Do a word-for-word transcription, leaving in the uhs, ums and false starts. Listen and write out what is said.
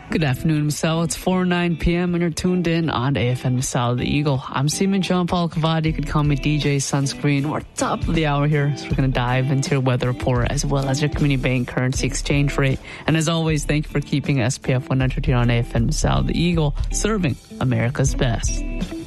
Good afternoon, Michelle. It's four oh nine p.m. and you're tuned in on A F M Michelle the Eagle. I'm Seaman Jean-Paul Cavadi. You could call me D J Sunscreen. We're top of the hour here, so we're going to dive into your weather report as well as your community bank currency exchange rate. And as always, thank you for keeping S P F one hundred here on A F M Michelle the Eagle, serving America's best.